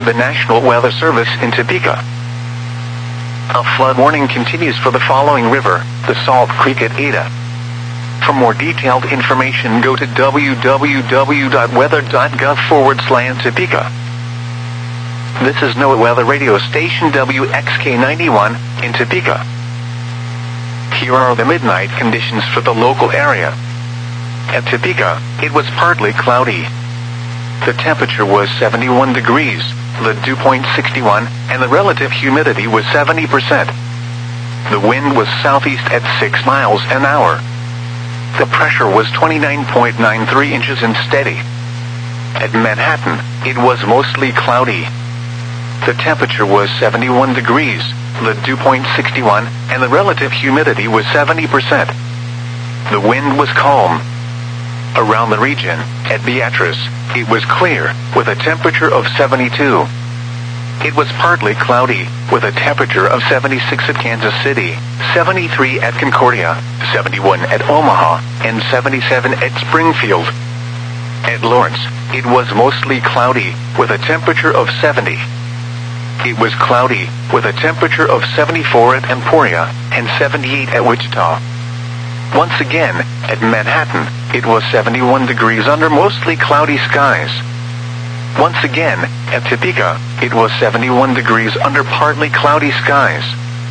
The National Weather Service in Topeka. A flood warning continues for the following river, the Salt Creek at Ada. For more detailed information, go to www.weather.gov/Topeka. This is NOAA Weather Radio Station WXK91 in Topeka. Here are the midnight conditions for the local area. At Topeka, it was partly cloudy. The temperature was 71 degrees, the dew point 61, and the relative humidity was 70%. The wind was southeast at 6 miles an hour. The pressure was 29.93 inches and steady. At Manhattan, it was mostly cloudy. The temperature was 71 degrees, the dew point 61, and the relative humidity was 70%. The wind was calm. Around the region, at Beatrice, it was clear, with a temperature of 72. It was partly cloudy, with a temperature of 76 at Kansas City, 73 at Concordia, 71 at Omaha, and 77 at Springfield. At Lawrence, it was mostly cloudy, with a temperature of 70. It was cloudy, with a temperature of 74 at Emporia, and 78 at Wichita. Once again, at Manhattan, it was 71 degrees under mostly cloudy skies. Once again, at Topeka, it was 71 degrees under partly cloudy skies.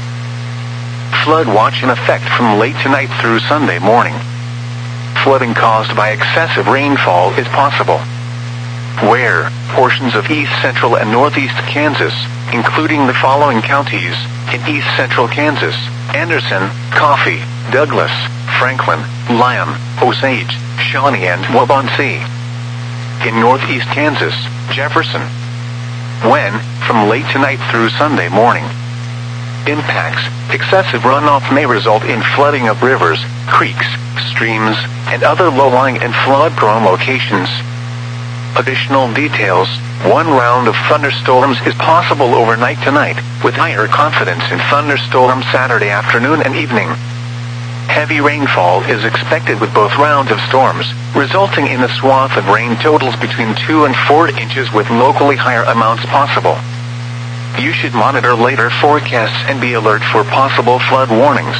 Flood watch in effect from late tonight through Sunday morning. Flooding caused by excessive rainfall is possible. Where portions of east central and northeast Kansas, including the following counties, in east central Kansas: Anderson, Coffee, Douglas, Franklin, Lyon, Osage, Shawnee, and Waubonsee. In northeast Kansas, Jefferson. When, from late tonight through Sunday morning. Impacts: excessive runoff may result in flooding of rivers, creeks, streams, and other low-lying and flood-prone locations. Additional details: one round of thunderstorms is possible overnight tonight, with higher confidence in thunderstorms Saturday afternoon and evening. Heavy rainfall is expected with both rounds of storms, resulting in a swath of rain totals between 2 and 4 inches with locally higher amounts possible. You should monitor later forecasts and be alert for possible flood warnings.